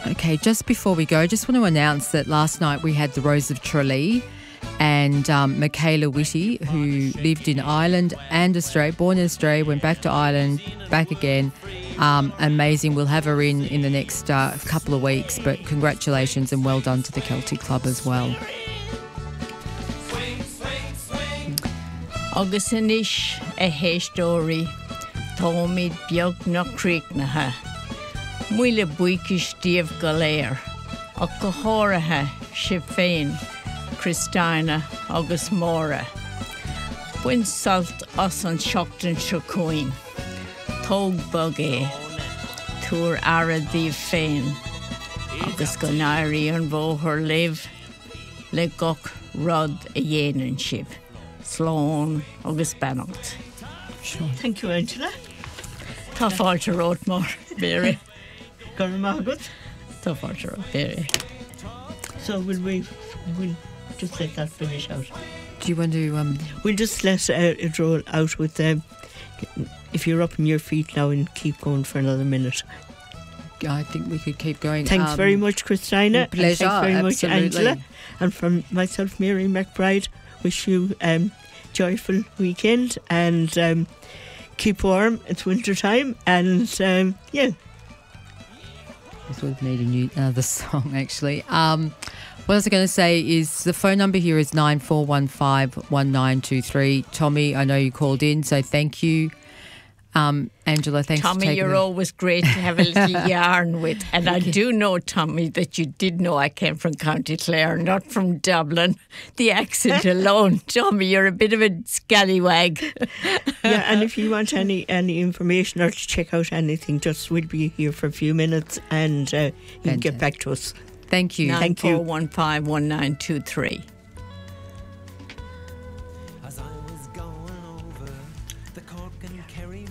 Okay, just before we go, just want to announce that last night we had the Rose of Tralee and Michaela Whitty, who lived in Ireland and Australia, born in Australia, went back to Ireland, back again. Amazing. We'll have her in the next couple of weeks, but congratulations and well done to the Celtic Club as well. Agus inis a héistórí tómid beag na críochnatha. Muile buicis díobh go léir, ach go háirithe sib féin, Christina agus Móra. Buin salt as an seachtain seocúin, tóg bug é, túr ara díobh féin, agus go náirí an bhóthar libh le gach rud a dhéanann sib. Sloan agus Bannocht. Sure. Thank you, Angela. Tá fáilte rót mór, Mary. Got him all good. Tá fáilte rót, Mary. So we'll just let that finish out. Do you want to... We'll just let it roll out with them. If you're up on your feet now and keep going for another minute. I think we could keep going. Thanks very much, Christina. Pleasure, and thanks very much, absolutely. Angela. And from myself, Mary McBride, wish you joyful weekend and keep warm. It's winter time and yeah. This would need another song actually. What I was going to say is the phone number here is 94151923. Tommy, I know you called in, so thank you. Angela, thanks for Tommy, taking you're always great to have a little yarn with. And I do know, Tommy, that you did know I came from County Clare, not from Dublin. The accent alone. Tommy, you're a bit of a scallywag. Yeah, and if you want any information or to check out anything, just we'll be here for a few minutes and you can get back to us. Thank you. Thank you. 94151923.